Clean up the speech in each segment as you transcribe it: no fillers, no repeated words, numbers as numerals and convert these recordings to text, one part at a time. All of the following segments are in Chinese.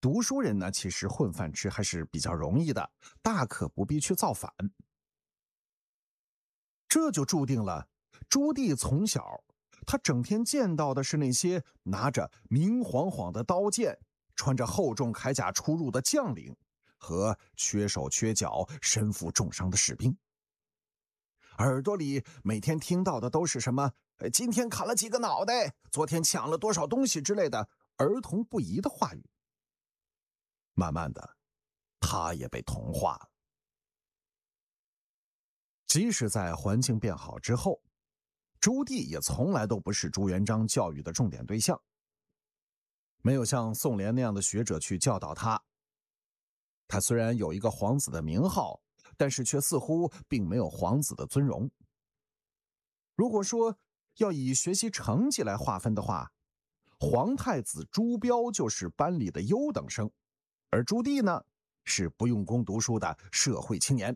读书人呢，其实混饭吃还是比较容易的，大可不必去造反。这就注定了朱棣从小他整天见到的是那些拿着明晃晃的刀剑、穿着厚重铠甲出入的将领和缺手缺脚、身负重伤的士兵。耳朵里每天听到的都是什么今天砍了几个脑袋，昨天抢了多少东西之类的儿童不宜的话语。慢慢的，他也被同化了。即使在环境变好之后，朱棣也从来都不是朱元璋教育的重点对象，没有像宋濂那样的学者去教导他。他虽然有一个皇子的名号，但是却似乎并没有皇子的尊荣。如果说要以学习成绩来划分的话，皇太子朱标就是班里的优等生，而朱棣呢，是不用功读书的社会青年。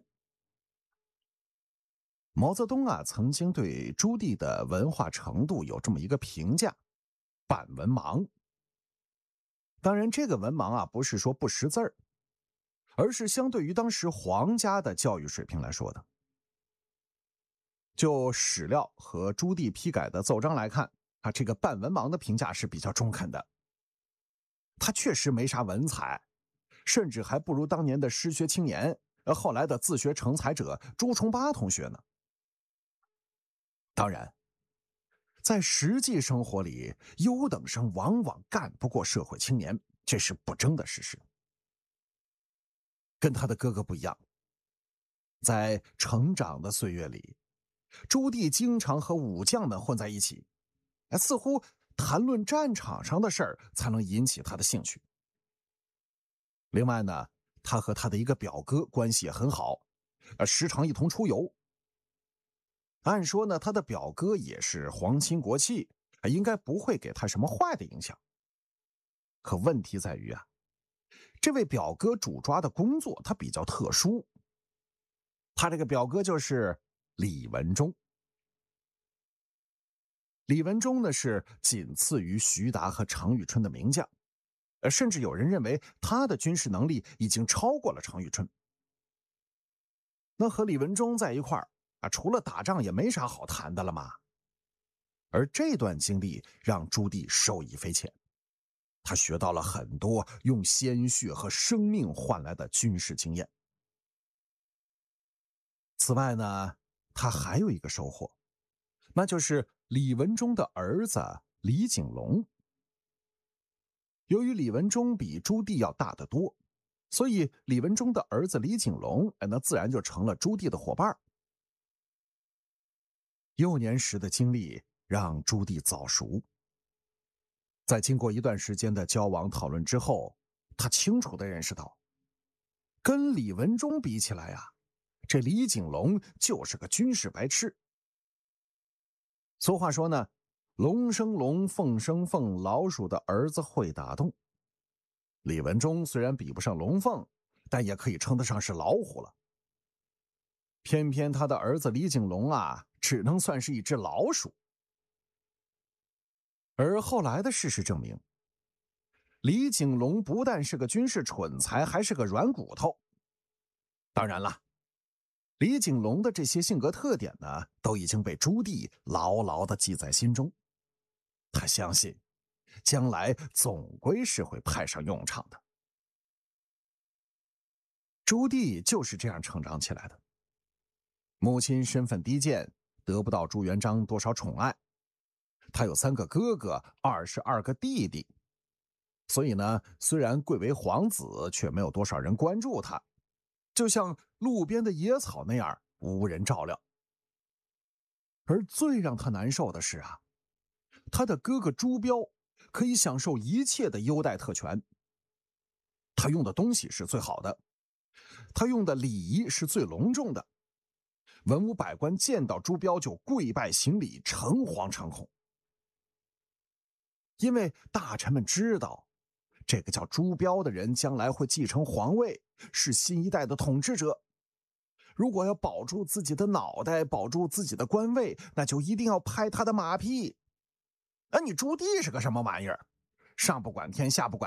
毛泽东曾经对朱棣的文化程度有这么一个评价：半文盲。当然，这个文盲不是说不识字儿，而是相对于当时皇家的教育水平来说的。就史料和朱棣批改的奏章来看，这个半文盲的评价是比较中肯的。他确实没啥文采，甚至还不如当年的失学青年，后来的自学成才者朱重八同学呢。当然，在实际生活里，优等生往往干不过社会青年，这是不争的事实。跟他的哥哥不一样，在成长的岁月里，朱棣经常和武将们混在一起，似乎谈论战场上的事儿才能引起他的兴趣。另外呢，他和他的一个表哥关系也很好，时常一同出游。按说呢，他的表哥也是皇亲国戚，应该不会给他什么坏的影响。可问题在于这位表哥主抓的工作他比较特殊。他这个表哥就是李文忠。李文忠呢是仅次于徐达和常遇春的名将，甚至有人认为他的军事能力已经超过了常遇春。那和李文忠在一块儿除了打仗也没啥好谈的了嘛。而这段经历让朱棣受益匪浅，他学到了很多用鲜血和生命换来的军事经验。此外呢，他还有一个收获，那就是李文忠的儿子李景龙。由于李文忠比朱棣要大得多，所以李文忠的儿子李景龙那自然就成了朱棣的伙伴。幼年时的经历让朱棣早熟，在经过一段时间的交往讨论之后，他清楚地认识到，跟李文忠比起来这李景龙就是个军事白痴。俗话说呢，龙生龙，凤生凤，老鼠的儿子会打洞。李文忠虽然比不上龙凤，但也可以称得上是老虎了。偏偏他的儿子李景龙只能算是一只老鼠。而后来的事实证明，李景龙不但是个军事蠢材，还是个软骨头。当然了，李景龙的这些性格特点呢，都已经被朱棣牢牢地记在心中。他相信，将来总归是会派上用场的。朱棣就是这样成长起来的。母亲身份低贱，得不到朱元璋多少宠爱。他有3个哥哥，22个弟弟。所以呢，虽然贵为皇子，却没有多少人关注他，就像路边的野草那样无人照料。而最让他难受的是他的哥哥朱标可以享受一切的优待特权。他用的东西是最好的，他用的礼仪是最隆重的，文武百官见到朱标就跪拜行礼，诚惶诚恐。因为大臣们知道，这个叫朱标的人将来会继承皇位，是新一代的统治者。如果要保住自己的脑袋，保住自己的官位，那就一定要拍他的马屁。你朱棣是个什么玩意儿？上不管天，下不管